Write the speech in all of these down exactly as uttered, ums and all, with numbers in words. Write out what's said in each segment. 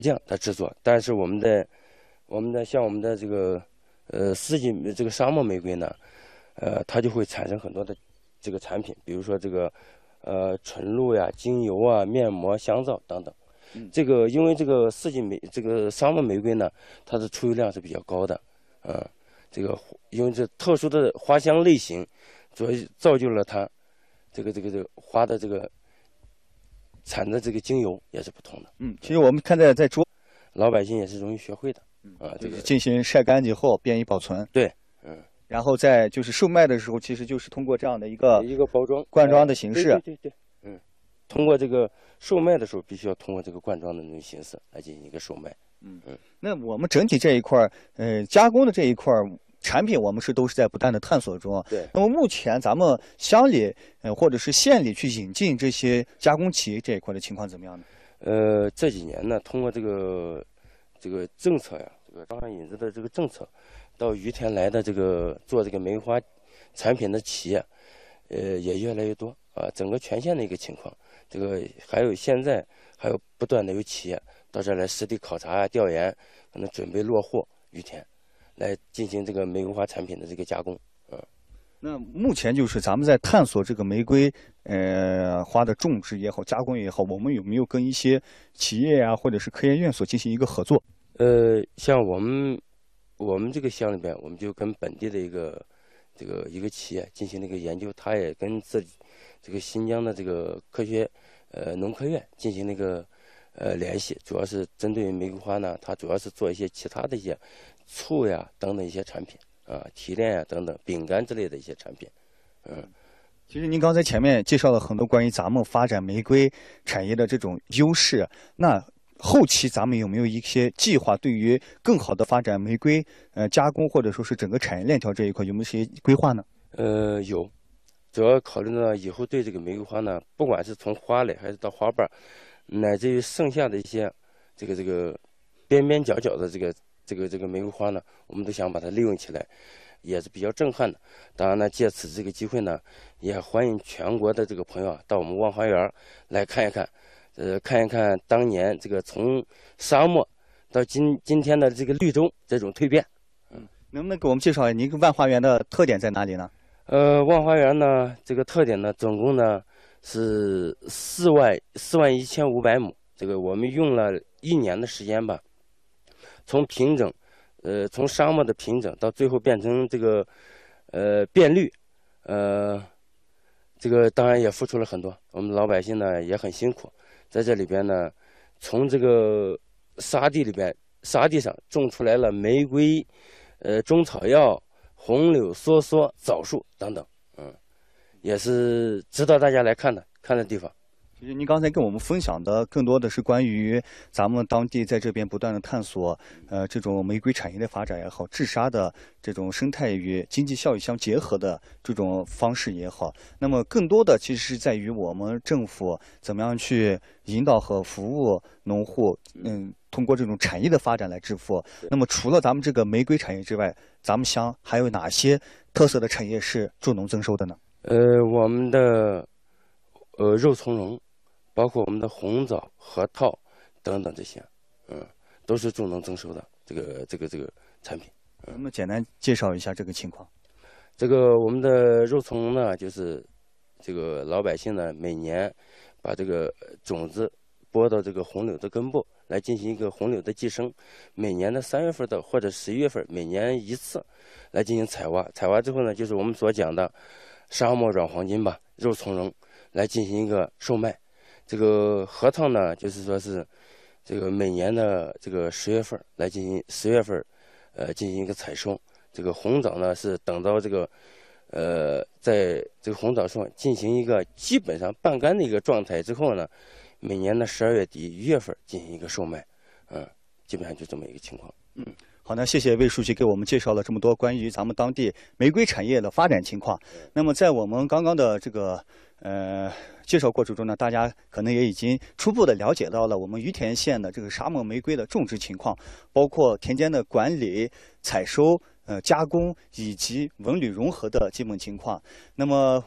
匠他制作，但是我们的我们的像我们的这个呃四季这个沙漠玫瑰呢，呃，它就会产生很多的这个产品，比如说这个呃纯露呀、精油啊、面膜、香皂等等。这个因为这个四季玫这个沙漠玫瑰呢，它的出油量是比较高的，啊、呃，这个因为这特殊的花香类型，所以造就了它这个这个这个花的这个。产的这个精油也是不同的。 嗯，其实我们看在在桌， 老百姓也是容易学会的。啊，这个进行晒干以后便于保存。 对，嗯， 然后在就是售卖的时候，其实就是通过这样的一个一个包装罐装的形式。 对对对对，嗯，通过这个售卖的时候，必须要通过这个罐装的那种形式来进行一个售卖。 嗯嗯，那我们整体这一块，呃，加工的这一块。产品我们是都是在不断的探索中。 对。 那么目前咱们乡里呃或者是县里去引进这些加工企业这一块的情况怎么样呢？ 呃，这几年呢，通过这个这个政策呀，这个招商引资的这个政策，到于田来的这个做这个玫瑰花产品的企业，呃，也越来越多啊。整个全县的一个情况，这个还有现在还有不断的有企业到这儿来实地考察啊、调研，可能准备落户于田。来进行这个玫瑰花产品的这个加工，嗯， 那目前就是咱们在探索这个玫瑰呃花的种植也好、加工也好，我们有没有跟一些企业啊，或者是科研院所进行一个合作？ 呃，像我们我们这个乡里边，我们就跟本地的一个这个一个企业进行了一个研究，他也跟自己这个新疆的这个科学呃农科院进行了一个呃联系，主要是针对玫瑰花呢，它主要是做一些其他的一些。醋呀等等一些产品啊，提炼呀等等饼干之类的一些产品，嗯， 其实您刚才前面介绍了很多关于咱们发展玫瑰产业的这种优势，那后期咱们有没有一些计划，对于更好的发展玫瑰呃加工或者说是整个产业链条这一块有没有一些规划呢？ 呃，有，主要考虑到以后对这个玫瑰花呢，不管是从花蕾还是到花瓣，乃至于剩下的一些这个这个边边角角的这个。这个这个玫瑰花呢，我们都想把它利用起来，也是比较震撼的。当然呢，借此这个机会呢，也欢迎全国的这个朋友啊，到我们万花园来看一看，呃，看一看当年这个从沙漠到今今天的这个绿洲这种蜕变。 嗯，能不能给我们介绍一下您万花园的特点在哪里呢？ 呃，万花园呢，这个特点呢，总共呢是四万四万一千五百亩，这个我们用了一年的时间吧。从平整，呃，从沙漠的平整到最后变成这个，呃，变绿，呃，这个当然也付出了很多，我们老百姓呢也很辛苦，在这里边呢，从这个沙地里边，沙地上种出来了玫瑰，呃，中草药、红柳、梭梭、枣树等等，嗯，也是值得大家来看的，看的地方。 其实您刚才跟我们分享的更多的是关于咱们当地在这边不断的探索，呃，这种玫瑰产业的发展也好，治沙的这种生态与经济效益相结合的这种方式也好。那么更多的其实是在于我们政府怎么样去引导和服务农户，嗯，通过这种产业的发展来致富。那么除了咱们这个玫瑰产业之外，咱们乡还有哪些特色的产业是助农增收的呢？ 呃，我们的呃肉苁蓉。包括我们的红枣、核桃等等这些，嗯，都是助农增收的这个这个这个产品。 能不能简单介绍一下这个情况？ 这个我们的肉苁蓉呢，就是这个老百姓呢，每年把这个种子播到这个红柳的根部来进行一个红柳的寄生，每年的三月份到或者十一月份，每年一次来进行采挖。采挖之后呢，就是我们所讲的沙漠软黄金吧，肉苁蓉来进行一个售卖。这个核桃呢，就是说是这个每年的这个十月份来进行十月份，呃，进行一个采收。这个红枣呢，是等到这个，呃，在这个红枣树进行一个基本上半干的一个状态之后呢，每年的十二月底一月份进行一个售卖，嗯，基本上就这么一个情况。 嗯，好，那谢谢魏书记给我们介绍了这么多关于咱们当地玫瑰产业的发展情况。那么在我们刚刚的这个呃介绍过程中呢，大家可能也已经初步的了解到了我们于田县的这个沙漠玫瑰的种植情况，包括田间的管理、采收、呃加工以及文旅融合的基本情况。那么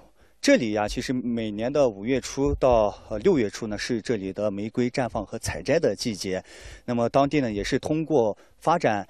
这里呀，其实每年的五月初到呃六月初呢，是这里的玫瑰绽放和采摘的季节。那么当地呢，也是通过发展